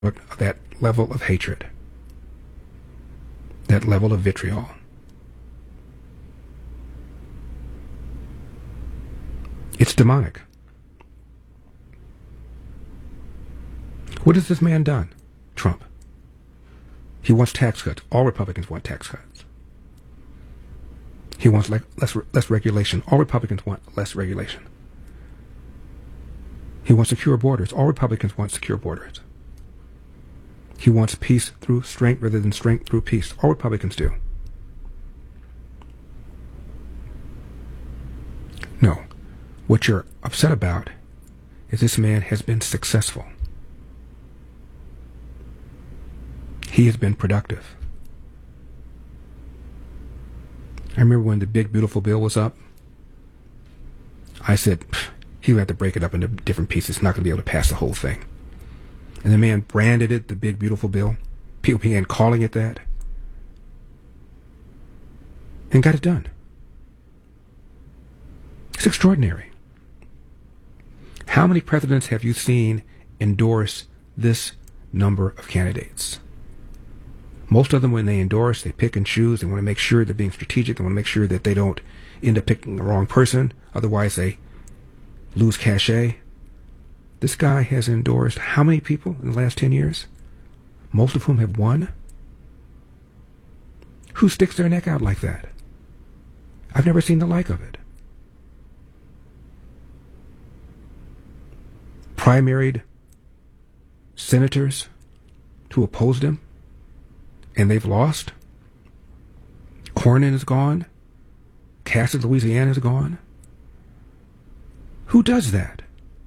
that level of hatred, that level of vitriol. It's demonic. What has this man done? Trump. He wants tax cuts. All Republicans want tax cuts. He wants less regulation. All Republicans want less regulation. He wants secure borders. All Republicans want secure borders. He wants peace through strength rather than strength through peace. All Republicans do. No. What you're upset about is this man has been successful. He has been productive. I remember when the big, beautiful bill was up, I said, he'll have to break it up into different pieces. He's not going to be able to pass the whole thing. And the man branded it the big, beautiful bill. People began calling it that. And got it done. It's extraordinary. How many presidents have you seen endorse this number of candidates? Most of them, when they endorse, they pick and choose. They want to make sure they're being strategic. They want to make sure that they don't end up picking the wrong person. Otherwise, they lose cachet. This guy has endorsed how many people in the last 10 years? Most of whom have won? Who sticks their neck out like that? I've never seen the like of it. Primaried senators who opposed him, and they've lost. Cornyn is gone. Cass of Louisiana is gone. Who does that?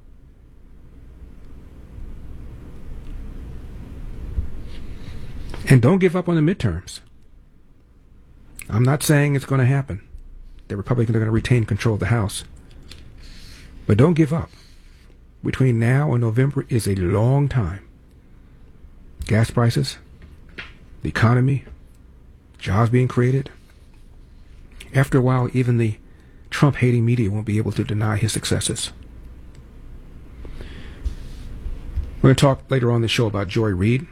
And don't give up on the midterms. I'm not saying it's going to happen. The Republicans are going to retain control of the House. But don't give up. Between now and November is a long time. Gas prices, the economy, jobs being created. After a while, even the Trump-hating media won't be able to deny his successes. We're going to talk later on in the show about Joy Reid.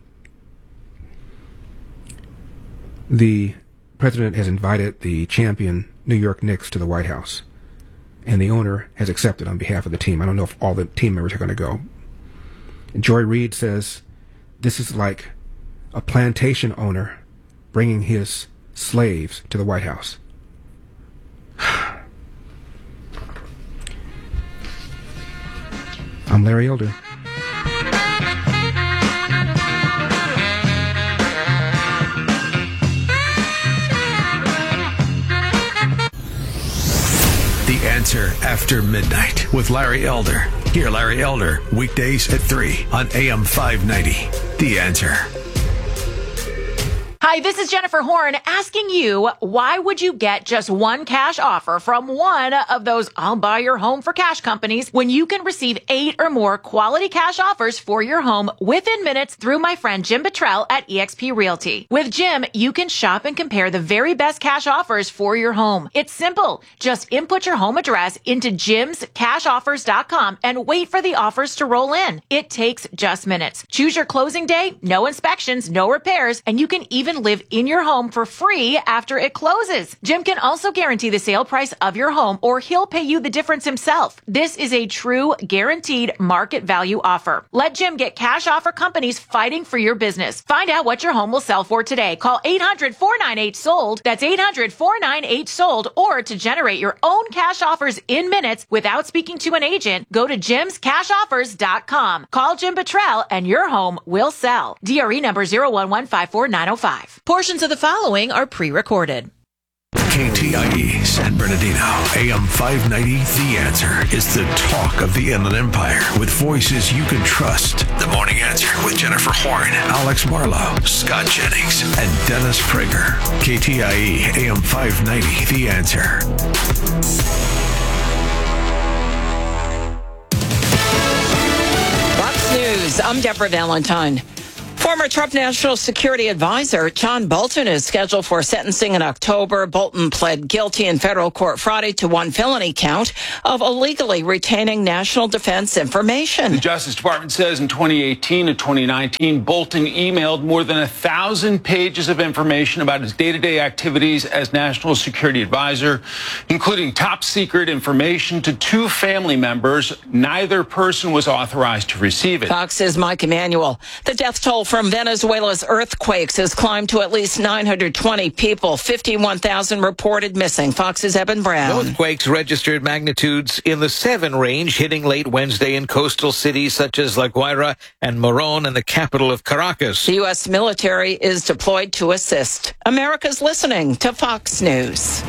The president has invited the champion New York Knicks to the White House, and the owner has accepted on behalf of the team. I don't know if all the team members are going to go. And Joy Reid says this is like a plantation owner bringing his slaves to the White House. I'm Larry Elder. The Answer After Midnight with Larry Elder. Hear Larry Elder weekdays at 3 on AM 590. The Answer. Hi, this is Jennifer Horn asking you, why would you get just one cash offer from one of those I'll buy your home for cash companies when you can receive 8 or more quality cash offers for your home within minutes through my friend Jim Buttrell at eXp Realty. With Jim, you can shop and compare the very best cash offers for your home. It's simple. Just input your home address into jimscashoffers.com and wait for the offers to roll in. It takes just minutes. Choose your closing day, no inspections, no repairs, and you can even live in your home for free after it closes. Jim can also guarantee the sale price of your home, or he'll pay you the difference himself. This is a true guaranteed market value offer. Let Jim get cash offer companies fighting for your business. Find out what your home will sell for today. Call 800-498-SOLD. That's 800-498-SOLD. Or to generate your own cash offers in minutes without speaking to an agent, go to jimscashoffers.com. Call Jim Buttrell and your home will sell. DRE number 0115490. Portions of the following are pre-recorded. KTIE San Bernardino, AM 590, The Answer is the talk of the Inland Empire with voices you can trust. The Morning Answer with Jennifer Horn, Alex Marlowe, Scott Jennings, and Dennis Prager. KTIE AM 590, The Answer. Fox News, I'm Deborah Valentine. Former Trump National Security Advisor John Bolton is scheduled for sentencing in October. Bolton pled guilty in federal court Friday to one felony count of illegally retaining national defense information. The Justice Department says in 2018 to 2019, Bolton emailed more than 1,000 pages of information about his day-to-day activities as National Security Advisor, including top-secret information to two family members. Neither person was authorized to receive it. Fox's Mike Emanuel. The death toll from Venezuela's earthquakes has climbed to at least 920 people. 51,000 reported missing. Fox's Eben Brown. Both quakes registered magnitudes in the 7 range, hitting late Wednesday in coastal cities such as La Guaira and Morón and the capital of Caracas. The U.S. military is deployed to assist. America's listening to Fox News.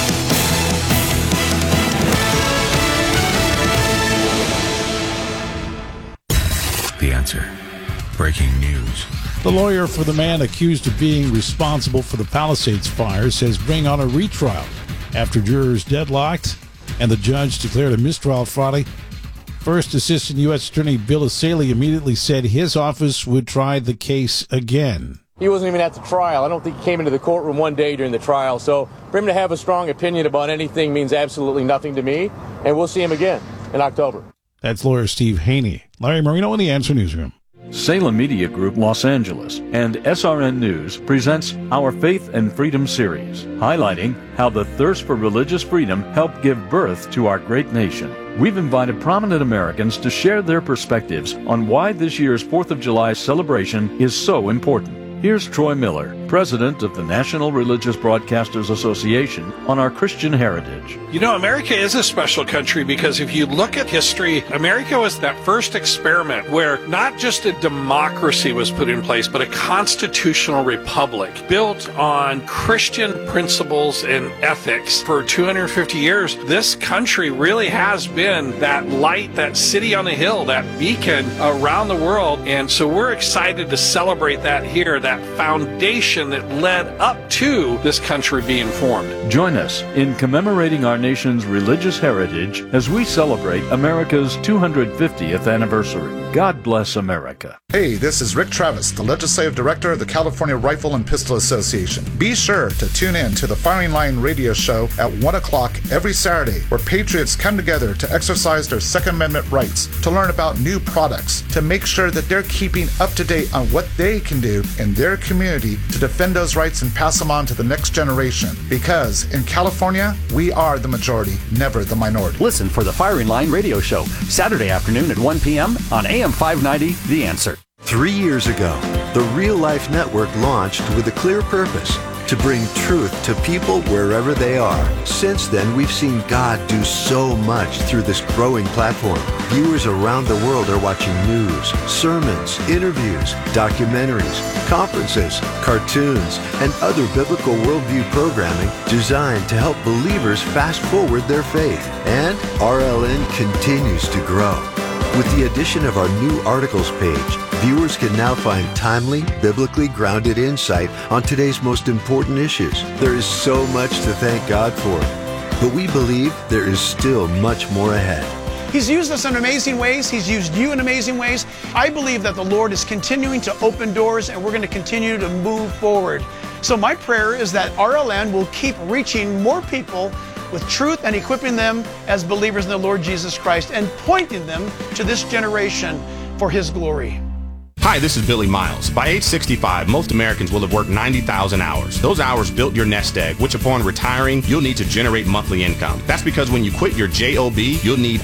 The Answer. Breaking news. The lawyer for the man accused of being responsible for the Palisades fire says bring on a retrial after jurors deadlocked and the judge declared a mistrial Friday. First Assistant U.S. Attorney Bill Asaley immediately said his office would try the case again. He wasn't even at the trial. I don't think he came into the courtroom one day during the trial. So for him to have a strong opinion about anything means absolutely nothing to me. And we'll see him again in October. That's lawyer Steve Haney. Larry Marino in the Answer Newsroom. Salem Media Group Los Angeles and SRN News presents our Faith and Freedom series, highlighting how the thirst for religious freedom helped give birth to our great nation. We've invited prominent Americans to share their perspectives on why this year's 4th of July celebration is so important. Here's Troy Miller, president of the National Religious Broadcasters Association, on our Christian heritage. You know, America is a special country because if you look at history, America was that first experiment where not just a democracy was put in place, but a constitutional republic built on Christian principles and ethics. For 250 years, this country really has been that light, that city on the hill, that beacon around the world. And so we're excited to celebrate that here, that foundation that led up to this country being formed. Join us in commemorating our nation's religious heritage as we celebrate America's 250th anniversary. God bless America. Hey, this is Rick Travis, the Legislative Director of the California Rifle and Pistol Association. Be sure to tune in to the Firing Line radio show at 1 o'clock every Saturday, where patriots come together to exercise their Second Amendment rights, to learn about new products, to make sure that they're keeping up to date on what they can do in their community to defend those rights and pass them on to the next generation. Because in California, we are the majority, never the minority. Listen for the Firing Line radio show, Saturday afternoon at 1 p.m. on AM 590, The Answer. 3 years ago, the Real Life Network launched with a clear purpose: to bring truth to people wherever they are. Since then, we've seen God do so much through this growing platform. Viewers around the world are watching news, sermons, interviews, documentaries, conferences, cartoons, and other biblical worldview programming designed to help believers fast forward their faith. And RLN continues to grow. With the addition of our new articles page, viewers can now find timely, biblically grounded insight on today's most important issues. There is so much to thank God for, but we believe there is still much more ahead. He's used us in amazing ways. He's used you in amazing ways. I believe that the Lord is continuing to open doors, and we're going to continue to move forward. So my prayer is that RLN will keep reaching more people with truth and equipping them as believers in the Lord Jesus Christ and pointing them to this generation for His glory. Hi, this is Billy Miles. By age 65, most Americans will have worked 90,000 hours. Those hours built your nest egg, which upon retiring, you'll need to generate monthly income. That's because when you quit your JOB, you'll need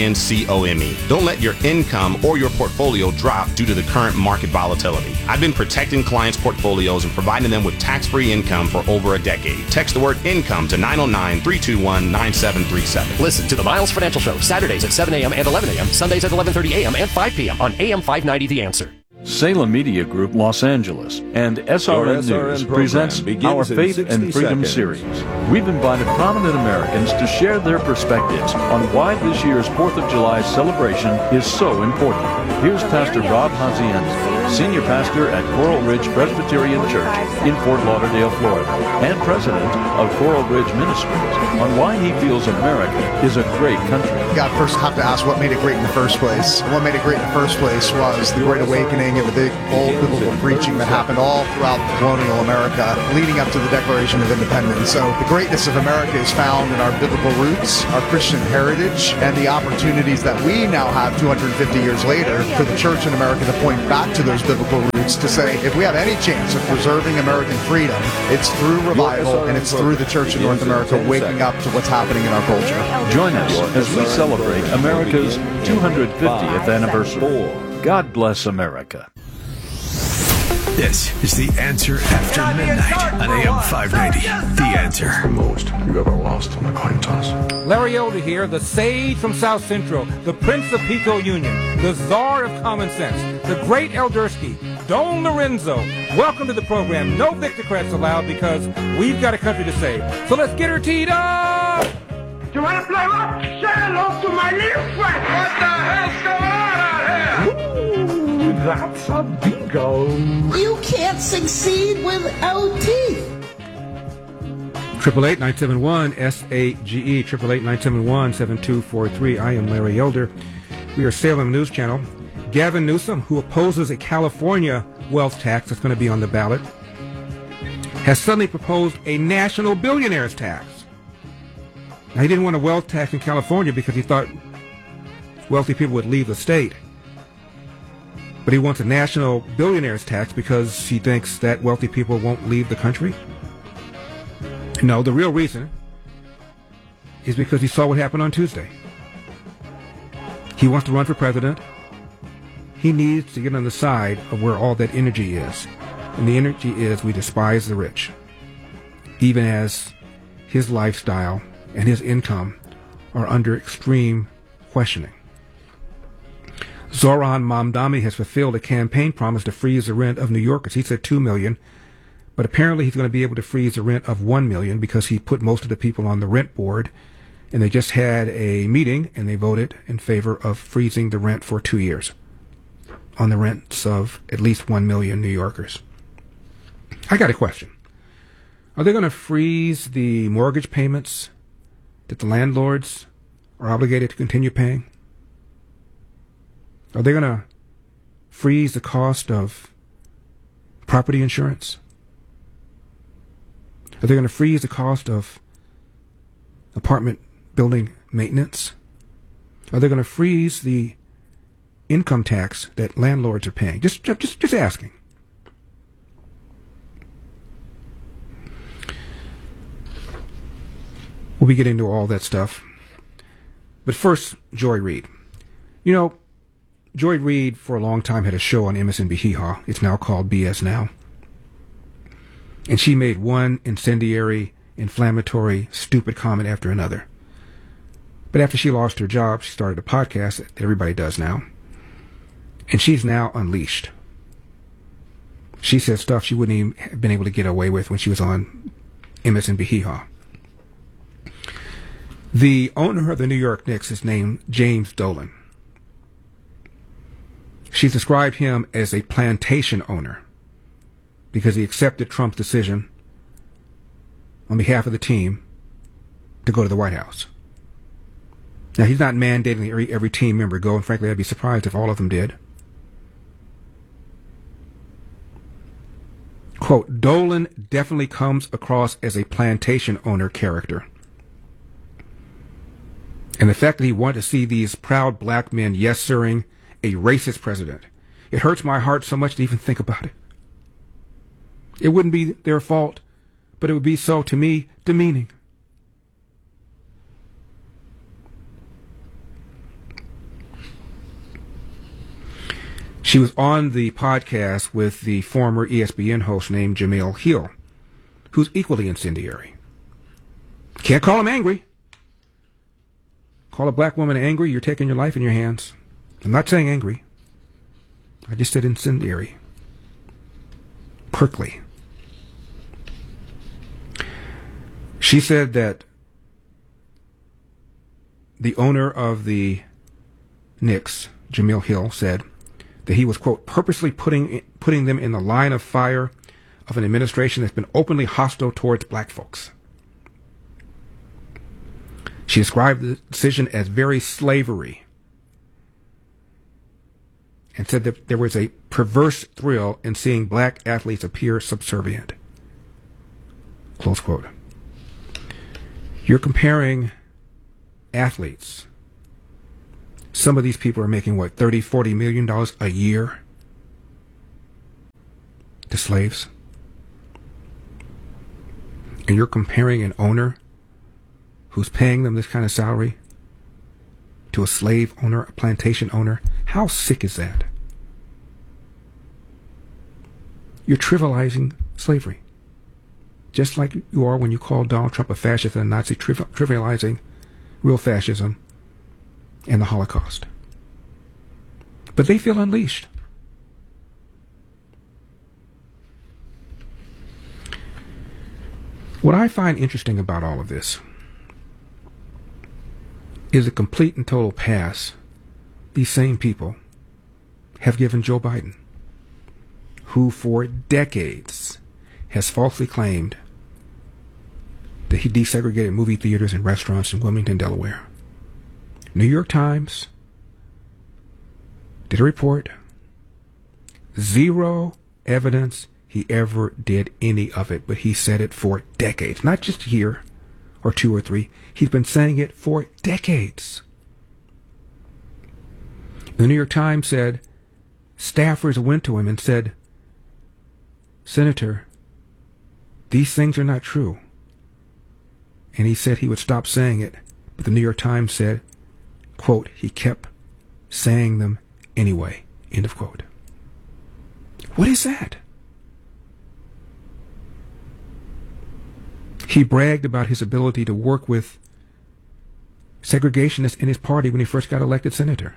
INCOME. Don't let your income or your portfolio drop due to the current market volatility. I've been protecting clients' portfolios and providing them with tax-free income for over a decade. Text the word income to 909-321-9737. Listen to the Miles Financial Show, Saturdays at 7 a.m. and 11 a.m., Sundays at 11:30 a.m. and 5 p.m. on AM 590 The Answer. Salem Media Group Los Angeles and SRN News presents our Faith and Freedom series. We've invited prominent Americans to share their perspectives on why this year's 4th of July celebration is so important. Here's Pastor Rob Hazienza. senior pastor at Coral Ridge Presbyterian Church in Fort Lauderdale, Florida, and president of Coral Ridge Ministries, on why he feels America is a great country. God, first have to ask what made it great in the first place. And what made it great in the first place was the Great Awakening and the big, bold biblical preaching that happened all throughout colonial America, leading up to the Declaration of Independence. So the greatness of America is found in our biblical roots, our Christian heritage, and the opportunities that we now have 250 years later for the church in America to point back to those biblical roots to say, if we have any chance of preserving American freedom, it's through revival and it's through the church in North America waking up to what's happening in our culture. Join us as we celebrate America's 250th anniversary. God bless America. This is The Answer After Midnight on AM 590. The Answer. Most you've ever lost on a coin toss. Larry Elder here, the sage from South Central, the Prince of Pico Union, the czar of common sense, the great Eldersky, Don Lorenzo. Welcome to the program. No Victorcrats allowed because we've got a country to save. So let's get her teed up! You want to play rock? Say hello to my little friend. What the hell's going on out here? Ooh, that's a bingo. You can't succeed without teeth. 888-971-SAGE, 888-971-7243. I am Larry Elder. We are Salem News Channel. Gavin Newsom, who opposes a California wealth tax that's going to be on the ballot, has suddenly proposed a national billionaires tax. Now, he didn't want a wealth tax in California because he thought wealthy people would leave the state. But he wants a national billionaires tax because he thinks that wealthy people won't leave the country. No, the real reason is because he saw what happened on Tuesday. He wants to run for president. He needs to get on the side of where all that energy is. And the energy is we despise the rich, even as his lifestyle and his income are under extreme questioning. Zoran Mamdani has fulfilled a campaign promise to freeze the rent of New Yorkers. He said $2 million, but apparently he's going to be able to freeze the rent of $1 million because he put most of the people on the rent board, and they just had a meeting and they voted in favor of freezing the rent for 2 years on the rents of at least 1 million New Yorkers. I got a question. Are they going to freeze the mortgage payments that the landlords are obligated to continue paying? Are they going to freeze the cost of property insurance? Are they going to freeze the cost of apartment building maintenance? Are they going to freeze the income tax that landlords are paying? Just asking. We'll be getting into all that stuff. But first, Joy Reid. You know, Joy Reid for a long time had a show on MSNBC. It's now called BS Now. And she made one incendiary, inflammatory, stupid comment after another. But after she lost her job, she started a podcast that everybody does now. And she's now unleashed. She said stuff she wouldn't even have been able to get away with when she was on MSNBC. The owner of the New York Knicks is named James Dolan. She's described him as a plantation owner because he accepted Trump's decision on behalf of the team to go to the White House. Now, he's not mandating every team member go, and frankly, I'd be surprised if all of them did. Quote, Dolan definitely comes across as a plantation owner character. And the fact that he wanted to see these proud black men yes-sirring a racist president, it hurts my heart so much to even think about it. It wouldn't be their fault, but it would be so, to me, demeaning. She was on the podcast with the former ESPN host named Jemele Hill, who's equally incendiary. Can't call him angry. Call a black woman angry, you're taking your life in your hands. I'm not saying angry. I just said incendiary. Prickly. She said that the owner of the Knicks, Jemele Hill, said that he was, quote, purposely putting them in the line of fire of an administration that's been openly hostile towards black folks. She described the decision as very slavery and said that there was a perverse thrill in seeing black athletes appear subservient. Close quote. You're comparing athletes. Some of these people are making, what, $30, $40 million a year to slaves? And you're comparing an owner who's paying them this kind of salary to a slave owner, a plantation owner? How sick is that? You're trivializing slavery. Just like you are when you call Donald Trump a fascist and a Nazi, trivializing real fascism and the Holocaust. But they feel unleashed. What I find interesting about all of this is a complete and total pass these same people have given Joe Biden, who for decades has falsely claimed that he desegregated movie theaters and restaurants in Wilmington, Delaware. New York Times did a report. Zero evidence he ever did any of it, but he said it for decades. Not just a year or two or three. He's been saying it for decades. The New York Times said staffers went to him and said, "Senator, these things are not true." And he said he would stop saying it, but the New York Times said, quote, he kept saying them anyway, end of quote. What is that? He bragged about his ability to work with segregationists in his party when he first got elected senator.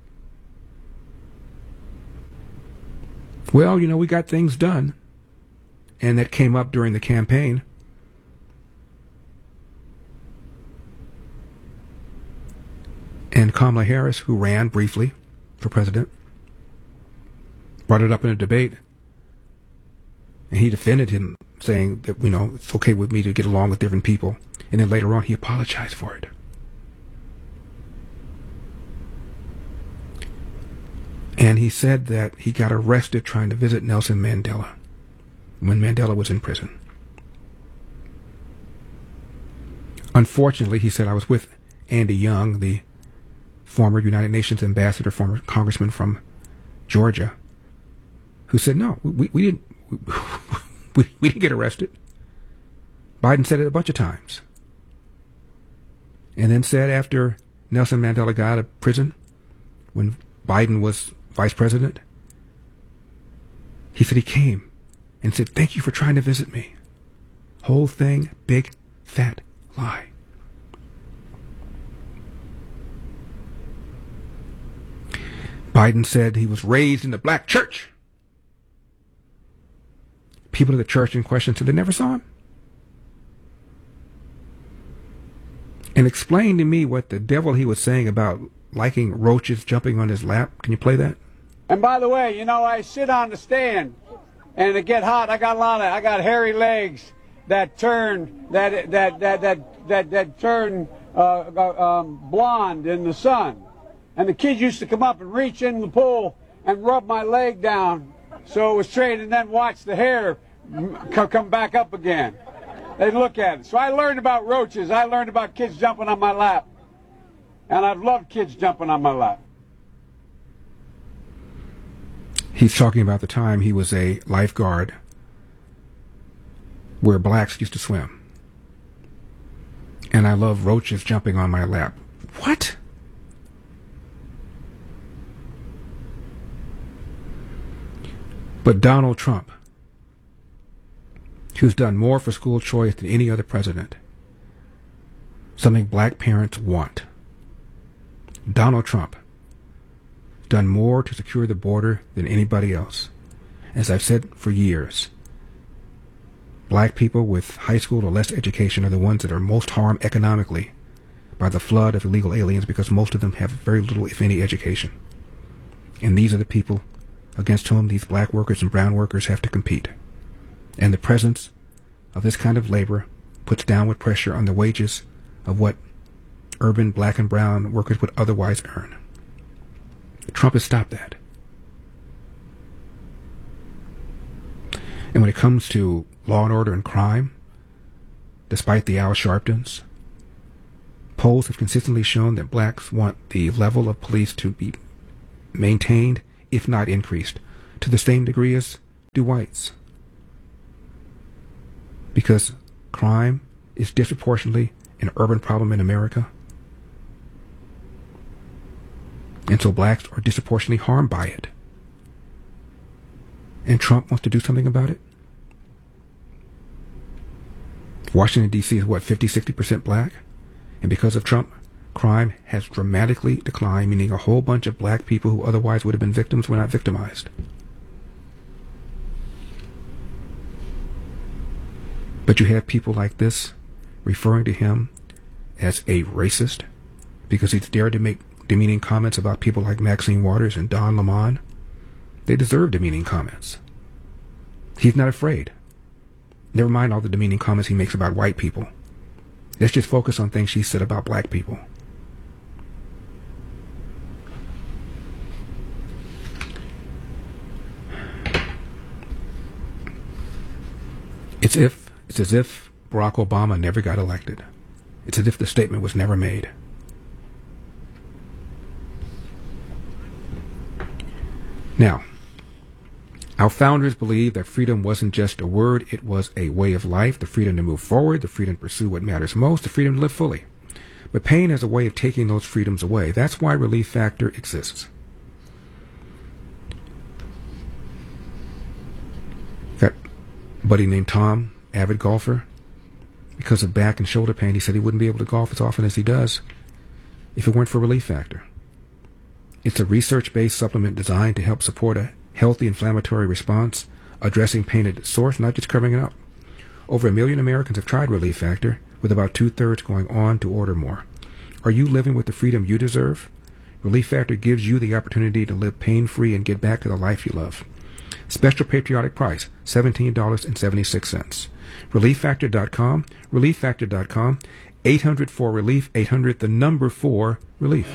Well, you know, we got things done, and that came up during the campaign. And Kamala Harris, who ran briefly for president, brought it up in a debate, and he defended him, saying that, you know, it's okay with me to get along with different people. And then later on, he apologized for it. And he said that he got arrested trying to visit Nelson Mandela when Mandela was in prison. Unfortunately, he said, I was with Andy Young, the former United Nations ambassador, former congressman from Georgia, who said, no, we didn't we didn't get arrested. Biden said it a bunch of times. And then said after Nelson Mandela got out of prison, when Biden was vice president, he said he came and said, thank you for trying to visit me. Whole thing, big, fat lie. Biden said he was raised in the black church. People of the church in question said they never saw him. And explain to me what the devil he was saying about liking roaches jumping on his lap. Can you play that? And by the way, you know, I sit on the stand and it get hot. I got hairy legs that turn blonde in the sun. And the kids used to come up and reach in the pool and rub my leg down so it was straight, and then watch the hair come back up again. They'd look at it. So I learned about roaches. I learned about kids jumping on my lap. And I've loved kids jumping on my lap. He's talking about the time he was a lifeguard where blacks used to swim. And I love roaches jumping on my lap. What? But Donald Trump, who's done more for school choice than any other president, something black parents want. Donald Trump, done more to secure the border than anybody else. As I've said for years, black people with high school or less education are the ones that are most harmed economically by the flood of illegal aliens, because most of them have very little, if any, education. And these are the people against whom these black workers and brown workers have to compete. And the presence of this kind of labor puts downward pressure on the wages of what urban black and brown workers would otherwise earn. Trump has stopped that. And when it comes to law and order and crime, despite the Al Sharptons, polls have consistently shown that blacks want the level of police to be maintained, if not increased, to the same degree as do whites. Because crime is disproportionately an urban problem in America. And so blacks are disproportionately harmed by it. And Trump wants to do something about it? Washington, D.C. is what, 50-60% black? And because of Trump, crime has dramatically declined, meaning a whole bunch of black people who otherwise would have been victims were not victimized. But you have people like this referring to him as a racist because he's dared to make demeaning comments about people like Maxine Waters and Don Lemon. They deserve demeaning comments. He's not afraid. Never mind all the demeaning comments he makes about white people. Let's just focus on things she said about black people. It's as if Barack Obama never got elected. It's as if the statement was never made. Now, our founders believed that freedom wasn't just a word, it was a way of life, the freedom to move forward, the freedom to pursue what matters most, the freedom to live fully. But pain is a way of taking those freedoms away. That's why Relief Factor exists. Got a buddy named Tom, avid golfer. Because of back and shoulder pain, he said he wouldn't be able to golf as often as he does if it weren't for Relief Factor. It's a research-based supplement designed to help support a healthy inflammatory response, addressing pain at its source, not just covering it up. Over 1 million Americans have tried Relief Factor, with about 2/3 going on to order more. Are you living with the freedom you deserve? Relief Factor gives you the opportunity to live pain-free and get back to the life you love. Special patriotic price, $17.76. ReliefFactor.com, ReliefFactor.com, 800-4-RELIEF, 800 the number 4 relief.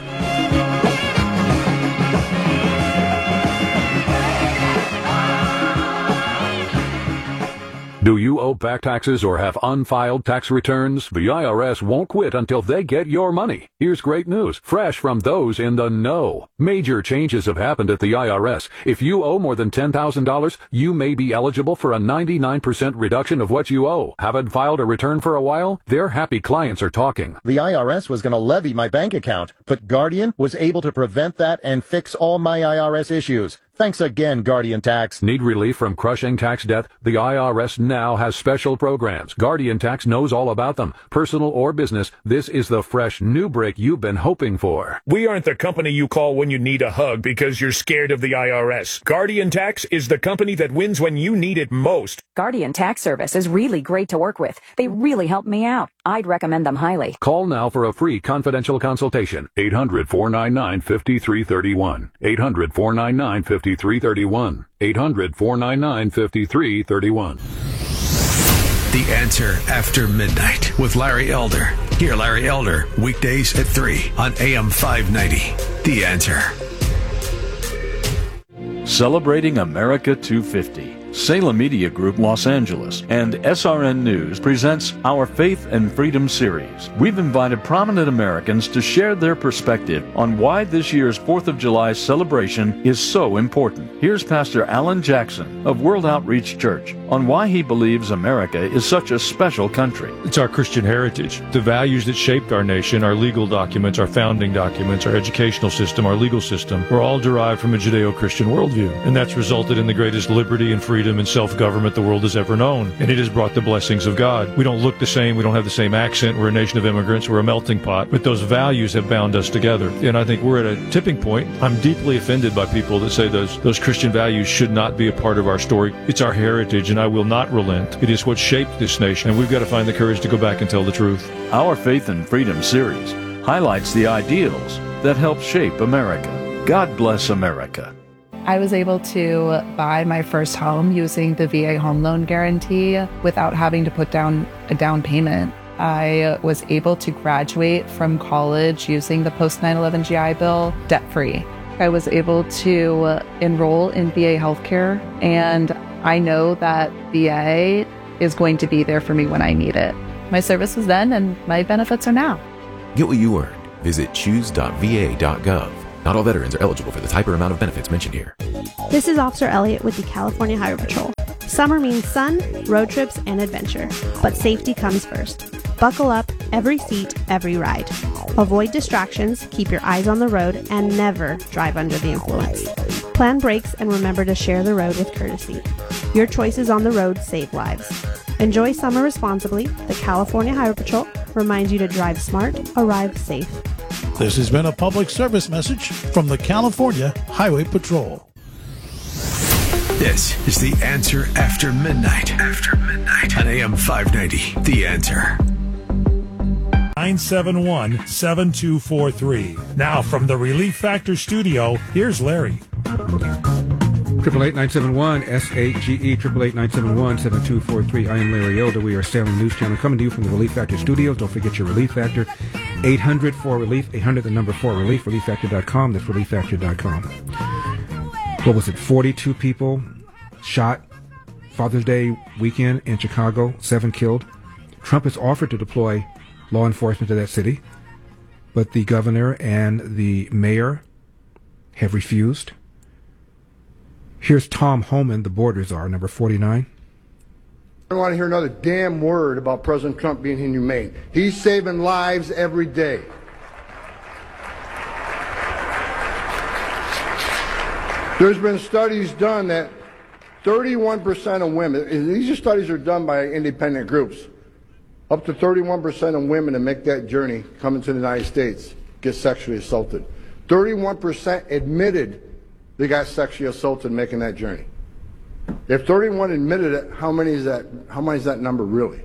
Do you owe back taxes or have unfiled tax returns? The IRS won't quit until they get your money. Here's great news, fresh from those in the know. Major changes have happened at the IRS. If you owe more than $10,000, you may be eligible for a 99% reduction of what you owe. Haven't filed a return for a while? Their happy clients are talking. The IRS was going to levy my bank account, but Guardian was able to prevent that and fix all my IRS issues. Thanks again, Guardian Tax. Need relief from crushing tax debt? The IRS now has special programs. Guardian Tax knows all about them. Personal or business, this is the fresh new break you've been hoping for. We aren't the company you call when you need a hug because you're scared of the IRS. Guardian Tax is the company that wins when you need it most. Guardian Tax Service is really great to work with. They really helped me out. I'd recommend them highly. Call now for a free confidential consultation. 800-499-5331. 800-499-5331. 800-499-5331. The Answer After Midnight with Larry Elder. Hear Larry Elder weekdays at 3 on AM 590. The Answer. Celebrating America 250. Salem Media Group Los Angeles and SRN News presents our Faith and Freedom series. We've invited prominent Americans to share their perspective on why this year's 4th of July celebration is so important. Here's Pastor Alan Jackson of World Outreach Church on why he believes America is such a special country. It's our Christian heritage, the values that shaped our nation, our legal documents, our founding documents, our educational system, our legal system, were all derived from a Judeo-Christian worldview. And that's resulted in the greatest liberty and freedom and self-government the world has ever known. And it has brought the blessings of God. We don't look the same. We don't have the same accent. We're a nation of immigrants. We're a melting pot. But those values have bound us together. And I think we're at a tipping point. I'm deeply offended by people that say those Christian values should not be a part of our story. It's our heritage, and I will not relent. It is what shaped this nation, and we've got to find the courage to go back and tell the truth. Our Faith and Freedom series highlights the ideals that help shape America. God bless America. I was able to buy my first home using the VA home loan guarantee without having to put down a down payment. I was able to graduate from college using the post 9/11 GI Bill debt-free. I was able to enroll in VA healthcare, and I know that VA is going to be there for me when I need it. My service was then, and my benefits are now. Get what you earned. Visit choose.va.gov. Not all veterans are eligible for the type or amount of benefits mentioned here. This is Officer Elliott with the California Highway Patrol. Summer means sun, road trips, and adventure. But safety comes first. Buckle up, every seat, every ride. Avoid distractions, keep your eyes on the road, and never drive under the influence. Plan brakes and remember to share the road with courtesy. Your choices on the road save lives. Enjoy summer responsibly. The California Highway Patrol reminds you to drive smart, arrive safe. This has been a public service message from the California Highway Patrol. This is The Answer After Midnight. After midnight on AM 590. The Answer. 971-7243. Now from the Relief Factor studio, here's Larry. 888-971-SAGE, 888-971-7243. I am Larry Elder. We are Salem News Channel coming to you from the Relief Factor studios. Don't forget your Relief Factor. 800-4RELIEF, 800 the number 4RELIEF, ReliefFactor.com. That's ReliefFactor.com. What was it, 42 people shot Father's Day weekend in Chicago, 7 killed. Trump has offered to deploy law enforcement to that city, but the governor and the mayor have refused. Here's Tom Homan, the border czar, number 49. I don't want to hear another damn word about President Trump being inhumane. He's saving lives every day. There's been studies done that 31% of women, these studies are done by independent groups, up to 31% of women that make that journey coming to the United States get sexually assaulted. 31% admitted they got sexually assaulted making that journey. If 31 admitted it, how many is that number really?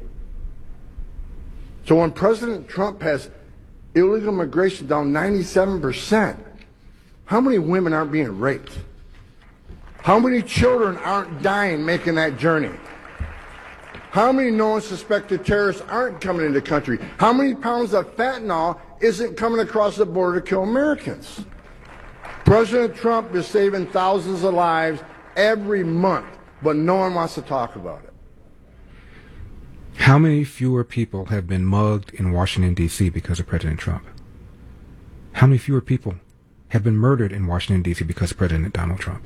So when President Trump has illegal immigration down 97%, how many women aren't being raped? How many children aren't dying making that journey? How many known suspected terrorists aren't coming into the country? How many pounds of fentanyl isn't coming across the border to kill Americans? President Trump is saving thousands of lives every month, but no one wants to talk about it. How many fewer people have been mugged in Washington, D.C. because of President Trump? How many fewer people have been murdered in Washington, D.C. because of President Donald Trump?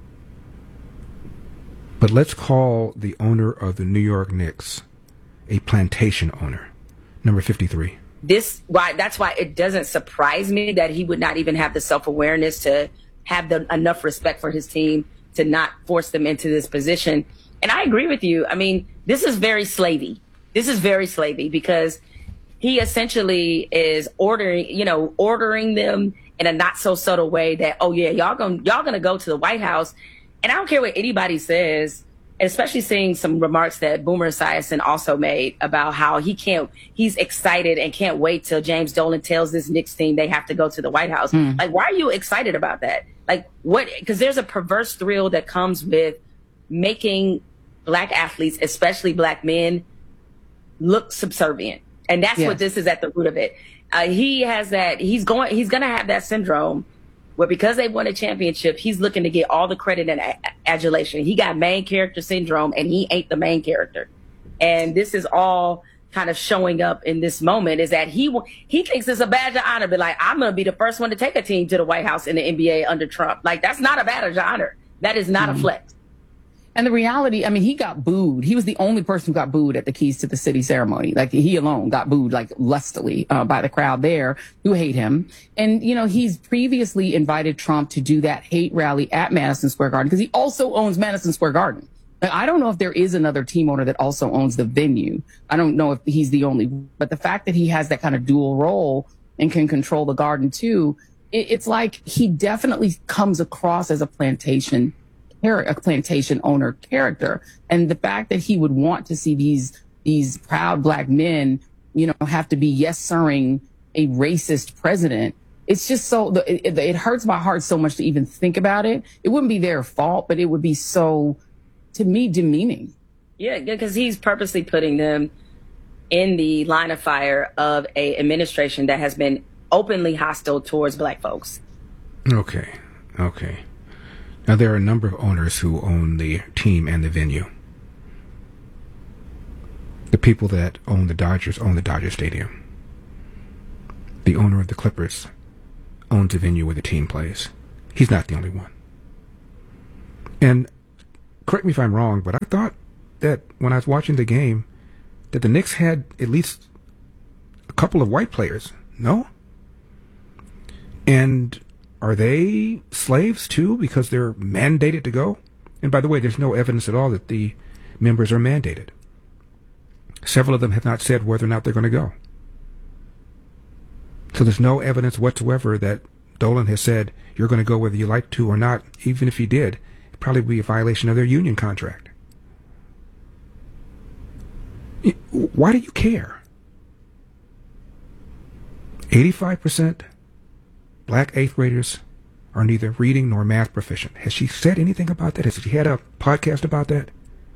But let's call the owner of the New York Knicks a plantation owner, number 53. That's why it doesn't surprise me that he would not even have the self-awareness to have enough respect for his team to not force them into this position. And I agree with you. I mean, this is very slavey. This is very slavey because he essentially is ordering them in a not so subtle way that, oh yeah, y'all gonna go to the White House. And I don't care what anybody says, especially seeing some remarks that Boomer Esiason also made about how he's excited and can't wait till James Dolan tells this Knicks team they have to go to the White House. Like, why are you excited about that? Like, what? Because there's a perverse thrill that comes with making black athletes, especially black men, look subservient. And that's what this is at the root of it. He has that, he's going to have that syndrome where because they won a championship, he's looking to get all the credit and adulation. He got main character syndrome and he ain't the main character. And this is all kind of showing up in this moment is that he thinks it's a badge of honor, but like, I'm going to be the first one to take a team to the White House in the NBA under Trump. Like, that's not a badge of honor. That is not a flex. And the reality, I mean, he got booed. He was the only person who got booed at the Keys to the City ceremony. Like, he alone got booed, like, lustily by the crowd there who hate him. And, you know, he's previously invited Trump to do that hate rally at Madison Square Garden because he also owns Madison Square Garden. Like, I don't know if there is another team owner that also owns the venue. I don't know if he's the only. But the fact that he has that kind of dual role and can control the garden, too, it's like he definitely comes across as a plantation owner character. And the fact that he would want to see these proud black men, you know, have to be yes-sirring a racist president, it's just so, it hurts my heart so much to even think about it. It wouldn't be their fault, but it would be so, to me, demeaning. Yeah, because he's purposely putting them in the line of fire of a administration that has been openly hostile towards black folks. Okay. Now, there are a number of owners who own the team and the venue. The people that own the Dodgers own the Dodger Stadium. The owner of the Clippers owns the venue where the team plays. He's not the only one. And correct me if I'm wrong, but I thought that when I was watching the game, that the Knicks had at least a couple of white players. No? And are they slaves too because they're mandated to go? And by the way, there's no evidence at all that the members are mandated. Several of them have not said whether or not they're going to go. So there's no evidence whatsoever that Dolan has said you're going to go whether you like to or not. Even if he did, it'd probably be a violation of their union contract. Why do you care? 85% black 8th graders are neither reading nor math proficient. Has she said anything about that? Has she had a podcast about that?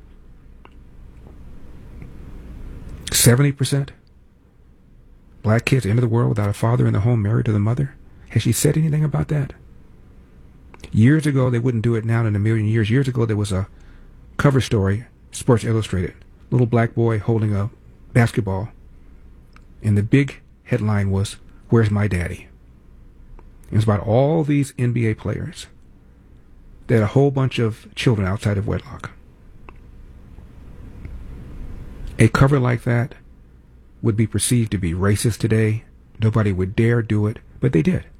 70% black kids enter the world without a father in the home, married to the mother. Has she said anything about that? Years ago, they wouldn't do it now in a million years. Years ago, there was a cover story, Sports Illustrated, little black boy holding a basketball, and the big headline was, "Where's my daddy?" It was about all these NBA players. They had a whole bunch of children outside of wedlock. A cover like that would be perceived to be racist today. Nobody would dare do it, but they did.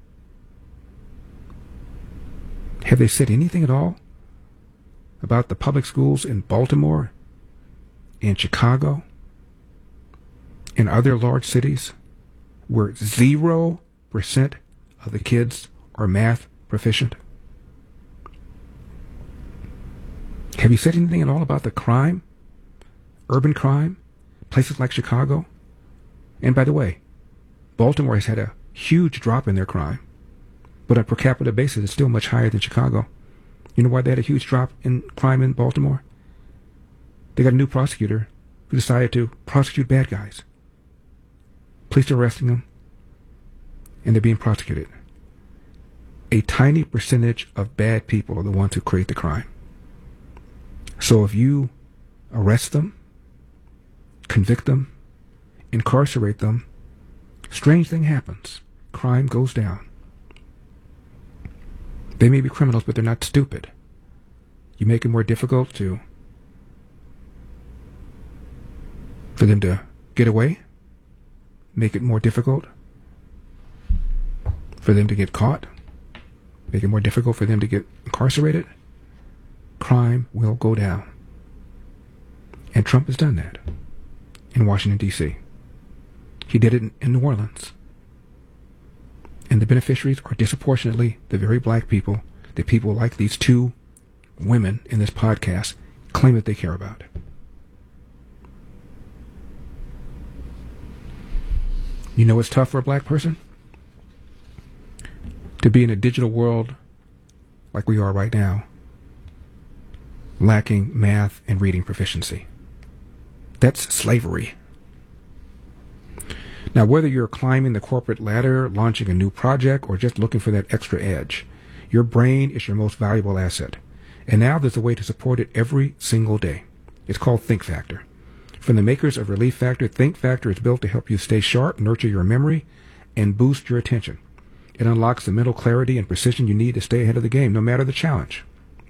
Have they said anything at all about the public schools in Baltimore, in Chicago, in other large cities where 0% of the kids are math proficient? Have you said anything at all about the crime, urban crime, places like Chicago? And by the way, Baltimore has had a huge drop in their crime, but on a per capita basis, it's still much higher than Chicago. You know why they had a huge drop in crime in Baltimore? They got a new prosecutor who decided to prosecute bad guys. Police are arresting them, and they're being prosecuted. A tiny percentage of bad people are the ones who create the crime. So if you arrest them, convict them, incarcerate them, strange thing happens. Crime goes down. They may be criminals, but they're not stupid. You make it more difficult for them to get away, make it more difficult for them to get caught, make it more difficult for them to get incarcerated. Crime will go down. And Trump has done that in Washington, D.C. He did it in New Orleans. And the beneficiaries are disproportionately the very black people that people like these two women in this podcast claim that they care about. You know what's tough for a black person? To be in a digital world like we are right now, lacking math and reading proficiency. That's slavery. Now, whether you're climbing the corporate ladder, launching a new project, or just looking for that extra edge, your brain is your most valuable asset. And now there's a way to support it every single day. It's called Think Factor. From the makers of Relief Factor, Think Factor is built to help you stay sharp, nurture your memory, and boost your attention. It unlocks the mental clarity and precision you need to stay ahead of the game, no matter the challenge.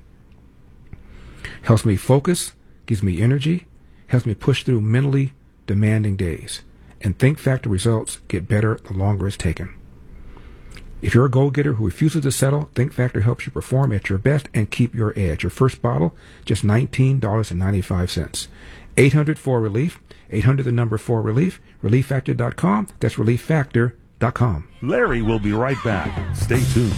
Helps me focus, gives me energy, helps me push through mentally demanding days. And Think Factor results get better the longer it's taken. If you're a go-getter who refuses to settle, Think Factor helps you perform at your best and keep your edge. Your first bottle, just $19.95. 800-4-RELIEF, 800 the number 4-RELIEF, ReliefFactor.com. That's ReliefFactor.com. Larry will be right back. Stay tuned.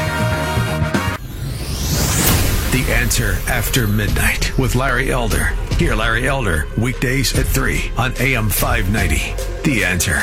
The Answer After Midnight with Larry Elder. Hear Larry Elder weekdays at 3 on AM 590. The Answer.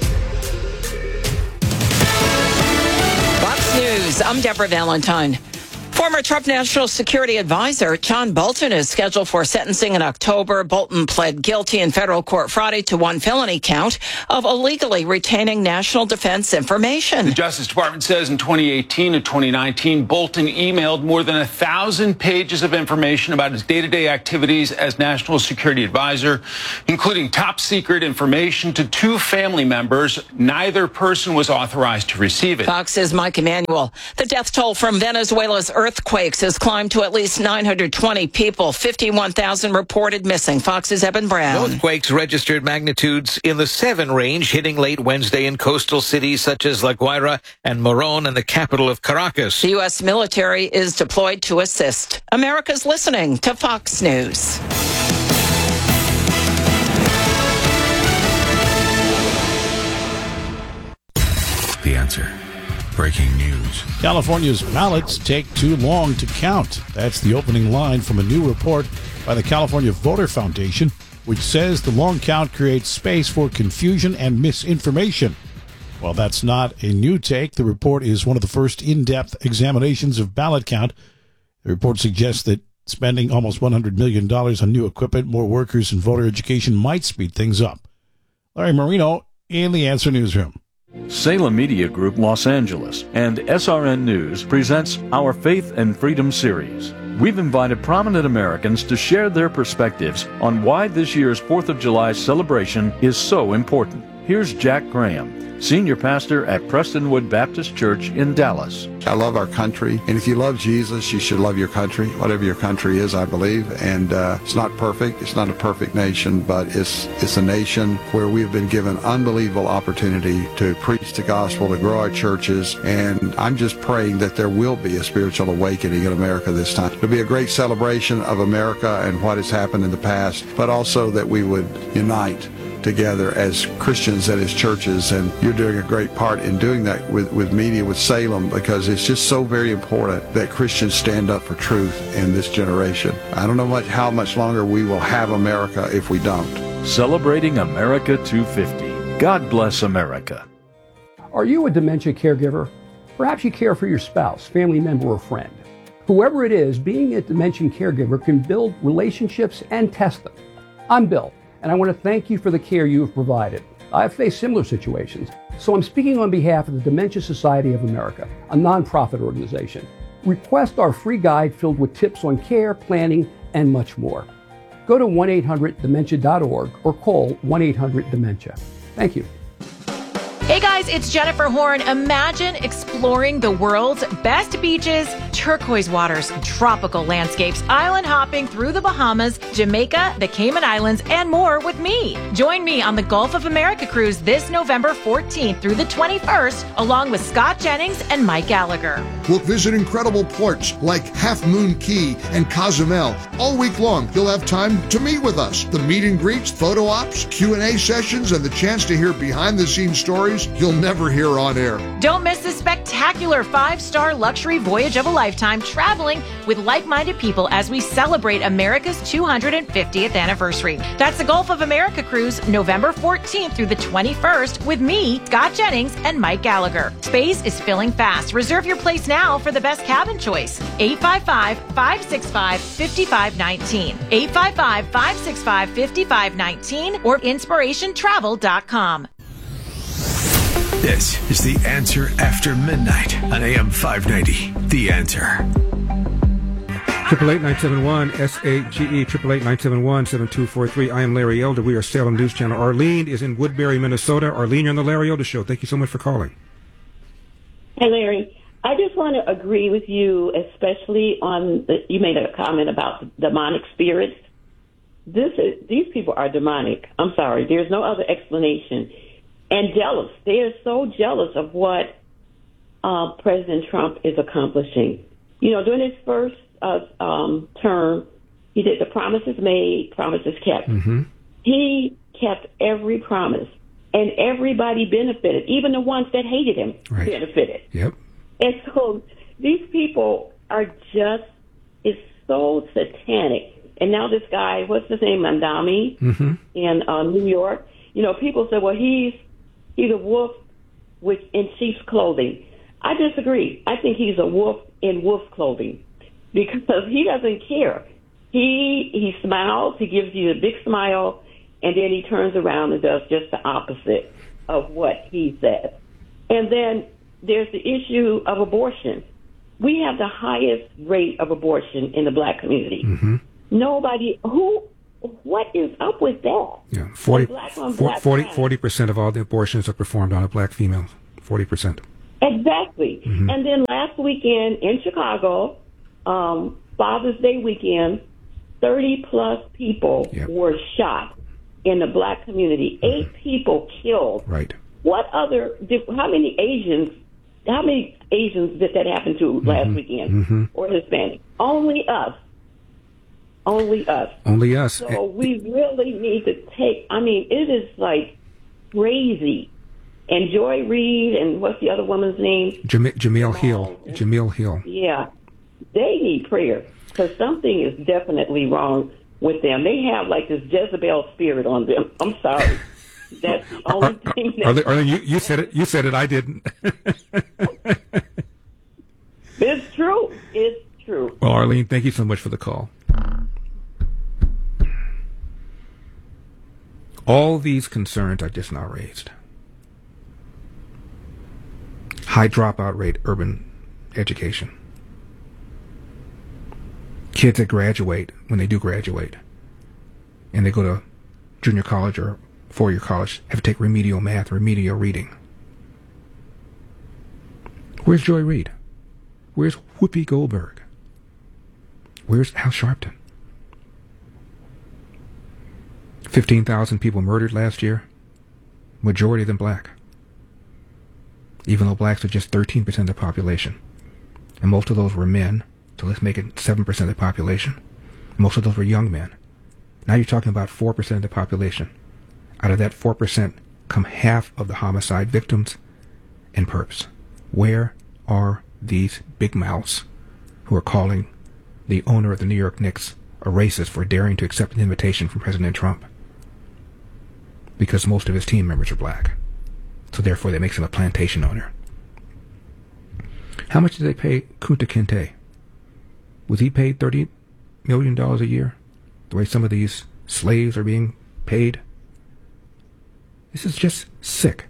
Fox News, I'm Deborah Valentine. Former Trump National Security Advisor John Bolton is scheduled for sentencing in October. Bolton pled guilty in federal court Friday to one felony count of illegally retaining national defense information. The Justice Department says in 2018 and 2019, Bolton emailed more than 1,000 pages of information about his day-to-day activities as National Security Advisor, including top-secret information to two family members. Neither person was authorized to receive it. Fox's Mike Emanuel. The death toll from Venezuela's earthquakes has climbed to at least 920 people, 51,000 reported missing. Fox's Eben Brown. Both quakes registered magnitudes in the 7 range, hitting late Wednesday in coastal cities such as La Guaira and Morón and the capital of Caracas. The U.S. military is deployed to assist. America's listening to Fox News. The Answer. Breaking news. California's ballots take too long to count. That's the opening line from a new report by the California Voter Foundation, which says the long count creates space for confusion and misinformation. While that's not a new take, the report is one of the first in-depth examinations of ballot count. The report suggests that spending almost $100 million on new equipment, more workers, and voter education might speed things up. Larry Marino in the Answer Newsroom. Salem Media Group Los Angeles and SRN News presents our Faith and Freedom series. We've invited prominent Americans to share their perspectives on why this year's 4th of July celebration is so important. Here's Jack Graham, senior pastor at Prestonwood Baptist Church in Dallas. I love our country, and if you love Jesus, you should love your country, whatever your country is, I believe. And it's not perfect. It's not a perfect nation, but it's a nation where we've been given unbelievable opportunity to preach the gospel, to grow our churches, and I'm just praying that there will be a spiritual awakening in America this time. It'll be a great celebration of America and what has happened in the past, but also that we would unite together as Christians and as churches, and you're doing a great part in doing that with media, with Salem, because it's just so very important that Christians stand up for truth in this generation. I don't know how much longer we will have America if we don't. Celebrating America 250. God bless America. Are you a dementia caregiver? Perhaps you care for your spouse, family member, or friend. Whoever it is, being a dementia caregiver can build relationships and test them. I'm Bill, and I want to thank you for the care you have provided. I've faced similar situations, so I'm speaking on behalf of the Dementia Society of America, a nonprofit organization. Request our free guide filled with tips on care, planning, and much more. Go to 1-800-DEMENTIA.org or call 1-800-DEMENTIA. Thank you. Hey guys, it's Jennifer Horn. Imagine exploring the world's best beaches, turquoise waters, tropical landscapes, island hopping through the Bahamas, Jamaica, the Cayman Islands, and more with me. Join me on the Gulf of America cruise this November 14th through the 21st, along with Scott Jennings and Mike Gallagher. We'll visit incredible ports like Half Moon Key and Cozumel. All week long, you'll have time to meet with us. The meet and greets, photo ops, Q&A sessions, and the chance to hear behind-the-scenes stories you'll never hear on air. Don't miss this spectacular 5-star luxury voyage of a lifetime, traveling with like-minded people as we celebrate America's 250th anniversary. That's the Gulf of America cruise, November 14th through the 21st, with me, Scott Jennings, and Mike Gallagher. Space is filling fast. Reserve your place now for the best cabin choice. 855-565-5519. 855-565-5519 or inspirationtravel.com. This is The Answer After Midnight on AM 590. The Answer. 888-971-SAGE, 888-971-7243. I am Larry Elder. We are Salem News Channel. Arlene is in Woodbury, Minnesota. Arlene, you're on the Larry Elder Show. Thank you so much for calling. Hey, Larry. I just want to agree with you, especially on you made a comment about demonic spirits. These people are demonic. I'm sorry. There's no other explanation. And jealous. They are so jealous of what President Trump is accomplishing. You know, during his first term, he did the promises made, promises kept. Mm-hmm. He kept every promise, and everybody benefited. Even the ones that hated him benefited. Yep. And so these people are just, it's so satanic. And now this guy, what's his name, Mandami, in New York. You know, people say, well, he's a wolf in sheep's clothing. I disagree. I think he's a wolf in wolf's clothing because he doesn't care. He smiles, he gives you a big smile, and then he turns around and does just the opposite of what he says. And then there's the issue of abortion. We have the highest rate of abortion in the black community. What is up with that? Yeah, 40% of all the abortions are performed on a black female. 40%. Exactly. And then last weekend in Chicago, Father's Day weekend, 30-plus people were shot in the black community. 8 people killed. Right. How many Asians did that happen to last weekend? Or Hispanic? Only us. Only us. Only us. So we really need to it is like crazy. And Joy Reid and what's the other woman's name? Jamil Hill. Jamil Hill. Yeah. They need prayer because something is definitely wrong with them. They have like this Jezebel spirit on them. I'm sorry. That's the only thing that... Arlene, you said it. You said it. I didn't. It's true. It's true. Well, Arlene, thank you so much for the call. All these concerns I just now raised. High dropout rate, urban education. Kids that graduate, when they do graduate, and they go to junior college or four-year college, have to take remedial math, remedial reading. Where's Joy Reid? Where's Whoopi Goldberg? Where's Al Sharpton? 15,000 people murdered last year, majority of them black. Even though blacks are just 13% of the population. And most of those were men, so let's make it 7% of the population. Most of those were young men. Now you're talking about 4% of the population. Out of that 4% come half of the homicide victims and perps. Where are these big mouths who are calling the owner of the New York Knicks a racist for daring to accept an invitation from President Trump? Because most of his team members are black. So therefore that makes him a plantation owner. How much did they pay Kunta Kinte? Was he paid $30 million a year? The way some of these slaves are being paid? This is just sick.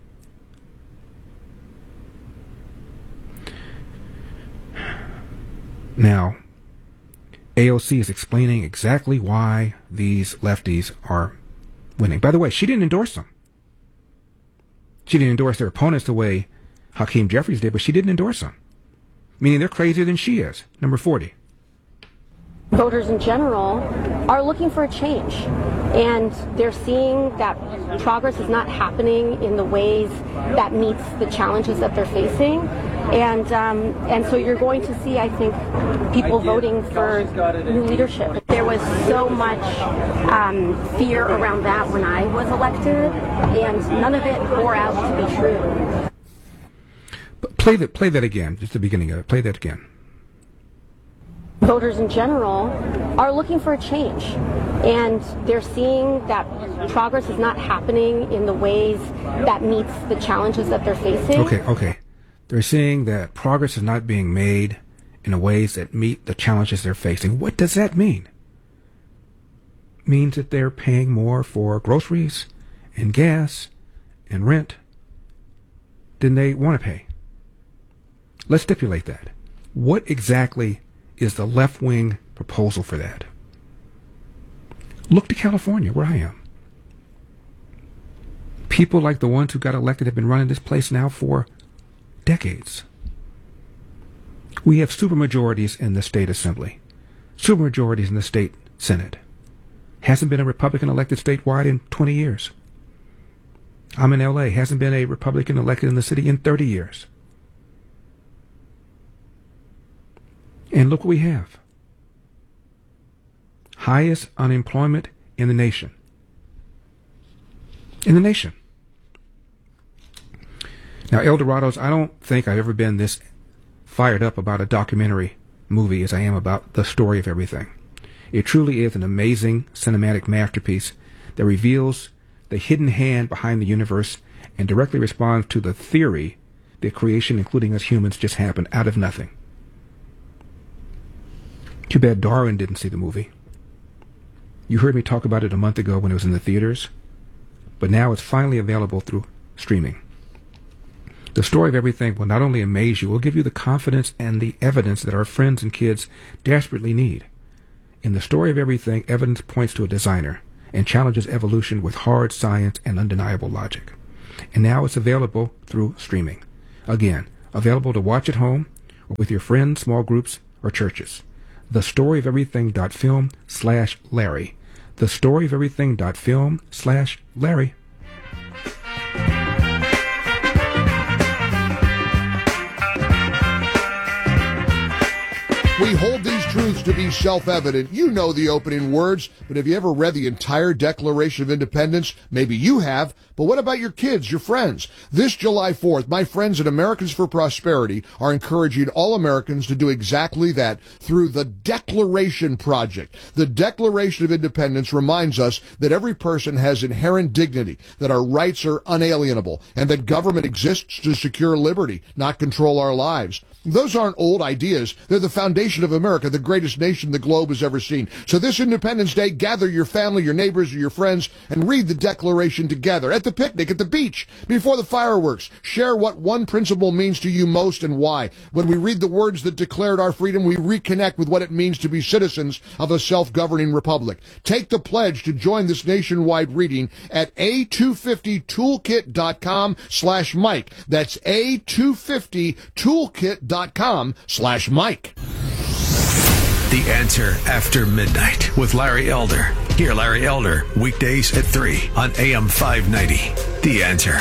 Now, AOC is explaining exactly why these lefties are winning. By the way, she didn't endorse them. She didn't endorse their opponents the way Hakeem Jeffries did, but she didn't endorse them. Meaning they're crazier than she is. Number 40. Voters in general are looking for a change, and they're seeing that progress is not happening in the ways that meets the challenges that they're facing. And so you're going to see, I think, people voting for new leadership. There was so much fear around that when I was elected, and none of it bore out to be true. But play that again, just the beginning of it. Play that again. Voters in general are looking for a change, and they're seeing that progress is not happening in the ways that meets the challenges that they're facing. Okay. They're seeing that progress is not being made in the ways that meet the challenges they're facing. What does that mean? It means that they're paying more for groceries and gas and rent than they want to pay. Let's stipulate that. What exactly is the left-wing proposal for that? Look to California, where I am. People like the ones who got elected have been running this place now for decades. We have supermajorities in the state assembly, supermajorities in the state senate. Hasn't been a Republican elected statewide in 20 years. I'm in LA. Hasn't been a Republican elected in the city in 30 years. And look what we have. Highest unemployment in the nation. In the nation. Now, El Dorados, I don't think I've ever been this fired up about a documentary movie as I am about the story of everything. It truly is an amazing cinematic masterpiece that reveals the hidden hand behind the universe and directly responds to the theory that creation, including us humans, just happened out of nothing. Too bad Darwin didn't see the movie. You heard me talk about it a month ago when it was in the theaters, but now it's finally available through streaming. The Story of Everything will not only amaze you, it will give you the confidence and the evidence that our friends and kids desperately need. In The Story of Everything, evidence points to a designer and challenges evolution with hard science and undeniable logic. And now it's available through streaming. Again, available to watch at home or with your friends, small groups, or churches. TheStoryOfEverything.film/Larry. TheStoryOfEverything.film/Larry. We hold these truths to be self-evident. You know the opening words, but have you ever read the entire Declaration of Independence? Maybe you have, but what about your kids, your friends? This July 4th, my friends at Americans for Prosperity are encouraging all Americans to do exactly that through the Declaration Project. The Declaration of Independence reminds us that every person has inherent dignity, that our rights are unalienable, and that government exists to secure liberty, not control our lives. Those aren't old ideas. They're the foundation of America, the greatest nation the globe has ever seen. So this Independence Day, gather your family, your neighbors, or your friends, and read the Declaration together. At the picnic, at the beach, before the fireworks. Share what one principle means to you most and why. When we read the words that declared our freedom, we reconnect with what it means to be citizens of a self-governing republic. Take the pledge to join this nationwide reading at a250toolkit.com/Mike. That's a250toolkit.com/Mike. The Answer After Midnight with Larry Elder. Hear Larry Elder weekdays at 3 on AM 590. The Answer.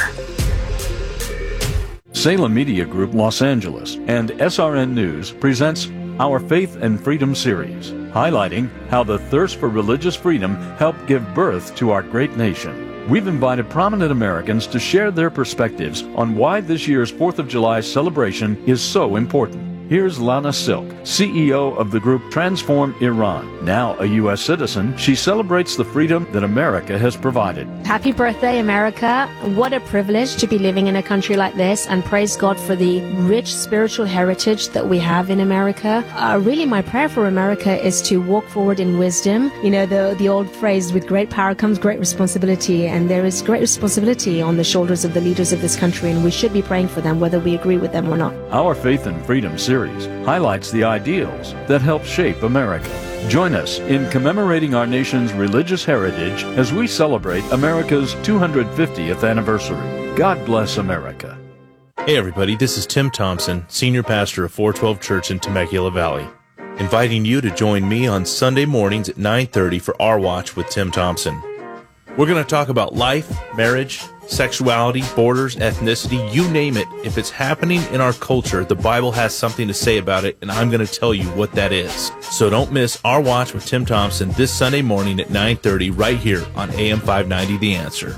Salem Media Group Los Angeles and SRN News presents our Faith and Freedom series, highlighting how the thirst for religious freedom helped give birth to our great nation. We've invited prominent Americans to share their perspectives on why this year's 4th of July celebration is so important. Here's Lana Silk, CEO of the group Transform Iran. Now a U.S. citizen, she celebrates the freedom that America has provided. Happy birthday, America. What a privilege to be living in a country like this, and praise God for the rich spiritual heritage that we have in America. Really, my prayer for America is to walk forward in wisdom. You know, the old phrase, with great power comes great responsibility, and there is great responsibility on the shoulders of the leaders of this country, and we should be praying for them, whether we agree with them or not. Our Faith and Freedom series highlights the ideals that help shape America. Join us in commemorating our nation's religious heritage as we celebrate America's 250th anniversary. God bless America. Hey everybody, this is Tim Thompson, Senior Pastor of 412 Church in Temecula Valley, inviting you to join me on Sunday mornings at 9:30 for Our Watch with Tim Thompson. We're going to talk about life, marriage, sexuality, borders, ethnicity, you name it. If it's happening in our culture, the Bible has something to say about it, and I'm going to tell you what that is. So don't miss Our Watch with Tim Thompson this Sunday morning at 9:30 right here on AM 590 The Answer.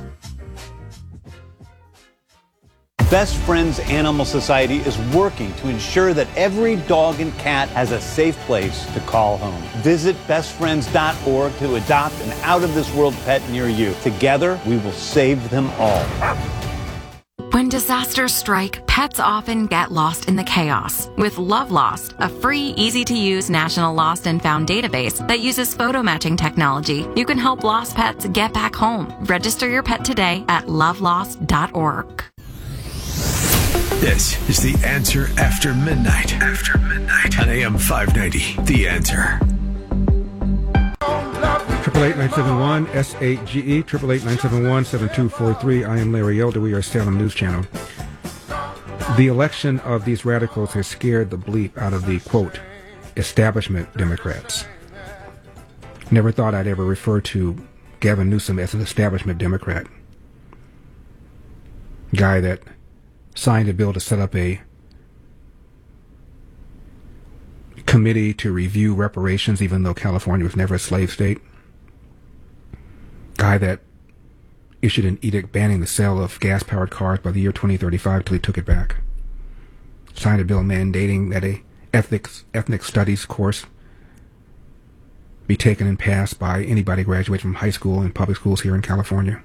Best Friends Animal Society is working to ensure that every dog and cat has a safe place to call home. Visit bestfriends.org to adopt an out-of-this-world pet near you. Together, we will save them all. When disasters strike, pets often get lost in the chaos. With Love Lost, a free, easy-to-use national lost and found database that uses photo matching technology, you can help lost pets get back home. Register your pet today at lovelost.org. This is The Answer After Midnight. After Midnight on AM 590. The Answer. 888-971-SAGE, 888-971-7243. I am Larry Elder. We are Salem News Channel. The election of these radicals has scared the bleep out of the, quote, establishment Democrats. Never thought I'd ever refer to Gavin Newsom as an establishment Democrat. Guy that signed a bill to set up a committee to review reparations, even though California was never a slave state. Guy that issued an edict banning the sale of gas-powered cars by the year 2035 till he took it back. Signed a bill mandating that a ethnic studies course be taken and passed by anybody graduating from high school and public schools here in California.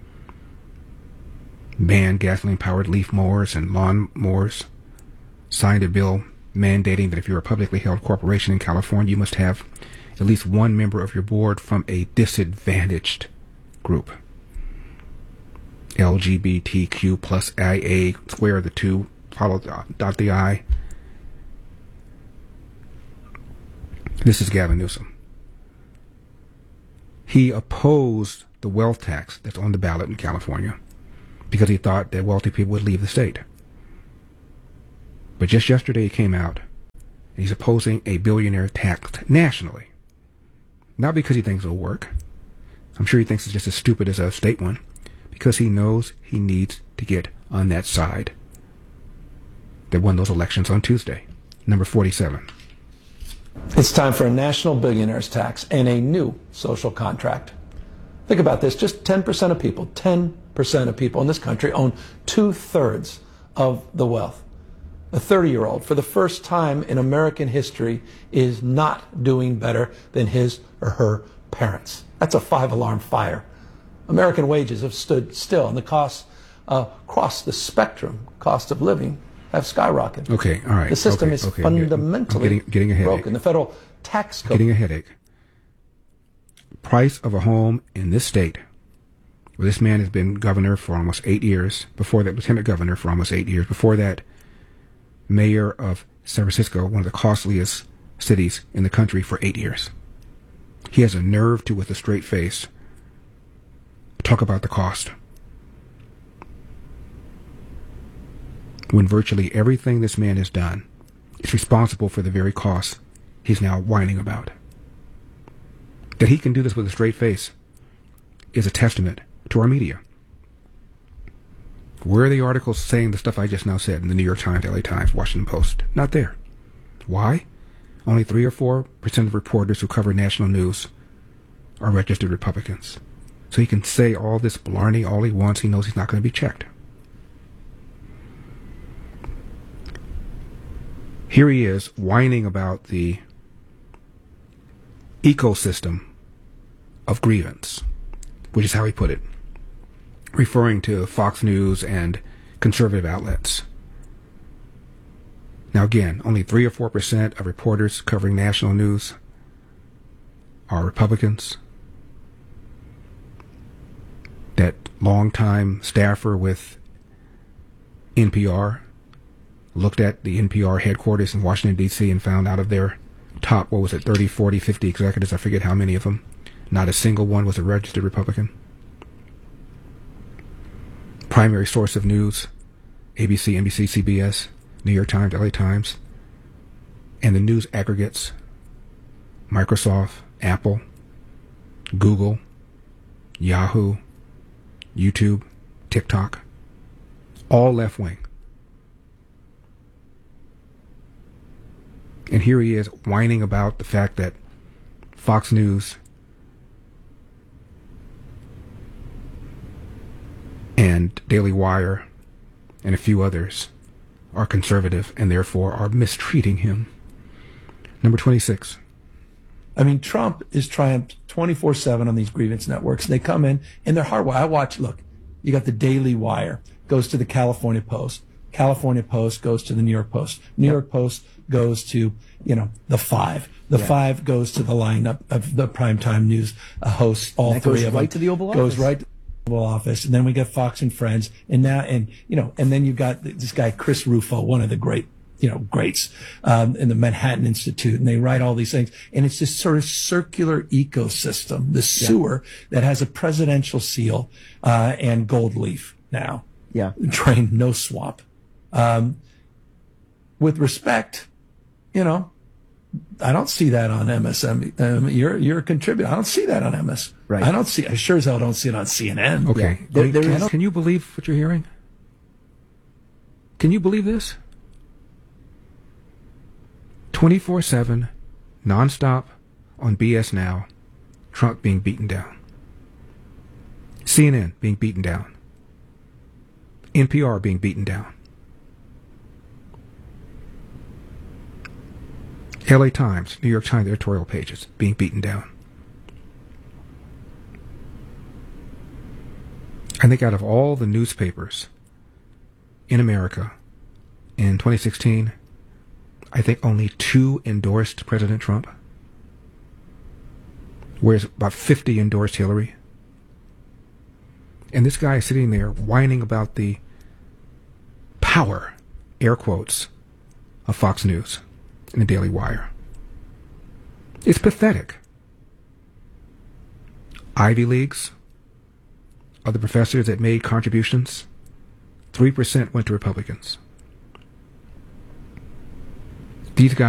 Ban gasoline-powered leaf mowers and lawn mowers. Signed a bill mandating that if you're a publicly held corporation in California, you must have at least one member of your board from a disadvantaged group. LGBTQ plus IA, square the two, dot the I. This is Gavin Newsom. He opposed the wealth tax that's on the ballot in California because he thought that wealthy people would leave the state. But just yesterday he came out and he's opposing a billionaire tax nationally. Not because he thinks it'll work. I'm sure he thinks it's just as stupid as a state one. Because he knows he needs to get on that side that won those elections on Tuesday. Number 47. It's time for a national billionaires tax and a new social contract. Think about this. Just 10% of people, 10% of people in this country own 2/3 of the wealth. A 30-year-old, for the first time in American history, is not doing better than his or her parents. That's a 5-alarm fire. American wages have stood still, and the costs across the spectrum, cost of living, have skyrocketed. Okay, all right. The system is fundamentally getting a headache. broken. The federal tax code. Getting a headache. Price of a home in this state, where this man has been governor for almost 8 years, before that, lieutenant governor for almost 8 years, before that, mayor of San Francisco, one of the costliest cities in the country, for 8 years. He has a nerve to, with a straight face, talk about the cost. When virtually everything this man has done is responsible for the very costs he's now whining about. That he can do this with a straight face is a testament to our media. Where are the articles saying the stuff I just now said in the New York Times, LA Times, Washington Post? Not there. Why? Only 3 or 4% of reporters who cover national news are registered Republicans. So he can say all this blarney all he wants. He knows he's not going to be checked. Here he is whining about the ecosystem of grievance, which is how he put it, referring to Fox News and conservative outlets. Now again, only 3 or 4% of reporters covering national news are Republicans. That longtime staffer with NPR looked at the NPR headquarters in Washington, D.C. and found out of their top, 30, 40, 50 executives, I forget how many of them, not a single one was a registered Republican. Primary source of news, ABC, NBC, CBS, New York Times, LA Times, and the news aggregates, Microsoft, Apple, Google, Yahoo, YouTube, TikTok, all left-wing. And here he is whining about the fact that Fox News and Daily Wire and a few others are conservative and therefore are mistreating him. Number 26. I mean, Trump is triumphed 24/7 on these grievance networks. They come in and they're hardwired. I watch, look, you got the Daily Wire, goes to the California Post. California Post goes to the New York Post. New York Post goes to, the Five. The Five goes to the lineup of the primetime news hosts, all that three goes of right them. to the Oval Goes Office. right to the Oval Office. And then we got Fox and Friends. And now, and then you've got this guy, Chris Rufo, one of the greats, in the Manhattan Institute. And they write all these things. And it's this sort of circular ecosystem, the sewer that has a presidential seal, and gold leaf now. Yeah. Drain, no swamp. With respect, I don't see that on MSM. You're a contributor. I don't see that on MS. Right. I sure as hell don't see it on CNN. Okay. Can you believe what you're hearing? Can you believe this? 24/7, nonstop, on BS Now, Trump being beaten down. CNN being beaten down. NPR being beaten down. LA Times, New York Times editorial pages being beaten down. I think out of all the newspapers in America in 2016, I think only 2 endorsed President Trump, whereas about 50 endorsed Hillary. And this guy is sitting there whining about the power, air quotes, of Fox News and the Daily Wire. It's pathetic. Ivy Leagues, other professors that made contributions, 3% went to Republicans. These guys